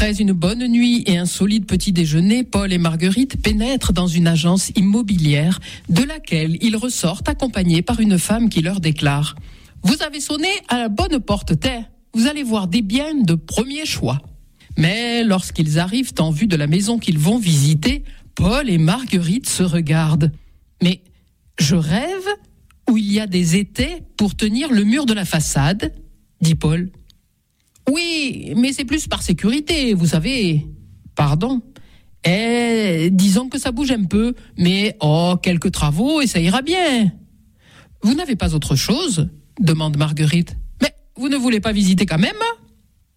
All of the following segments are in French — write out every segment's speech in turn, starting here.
Après une bonne nuit et un solide petit déjeuner, Paul et Marguerite pénètrent dans une agence immobilière de laquelle ils ressortent accompagnés par une femme qui leur déclare « Vous avez sonné à la bonne porte, vous allez voir des biens de premier choix. » Mais lorsqu'ils arrivent en vue de la maison qu'ils vont visiter, Paul et Marguerite se regardent. « Mais je rêve ou il y a des étais pour tenir le mur de la façade ?» dit Paul. « Oui, mais c'est plus par sécurité, vous savez. »« Pardon ? Disons que ça bouge un peu, mais quelques travaux et ça ira bien. »« Vous n'avez pas autre chose ? » demande Marguerite. « Mais vous ne voulez pas visiter quand même ? » ?»« Non. »«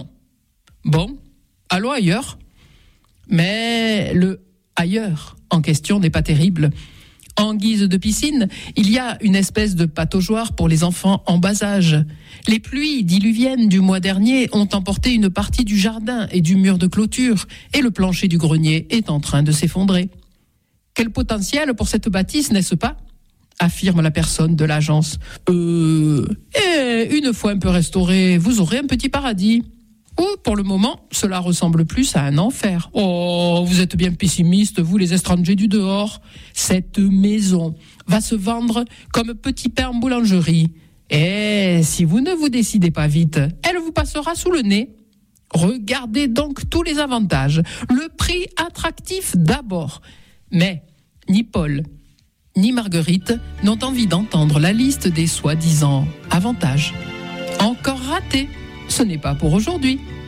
Bon, allons ailleurs. » Mais le « ailleurs » en question n'est pas terrible. En guise de piscine, il y a une espèce de pataugeoire pour les enfants en bas âge. Les pluies diluviennes du mois dernier ont emporté une partie du jardin et du mur de clôture, et le plancher du grenier est en train de s'effondrer. « Quel potentiel pour cette bâtisse, n'est-ce pas ? » affirme la personne de l'agence. Une fois un peu restaurée, vous aurez un petit paradis. » Pour le moment, cela ressemble plus à un enfer. Vous êtes bien pessimiste, vous les étrangers du dehors. Cette maison va se vendre comme petit pain en boulangerie. Et si vous ne vous décidez pas vite, elle vous passera sous le nez. Regardez donc tous les avantages. Le prix attractif d'abord. Mais ni Paul, ni Marguerite n'ont envie d'entendre la liste des soi-disant avantages. Encore raté. Ce n'est pas pour aujourd'hui.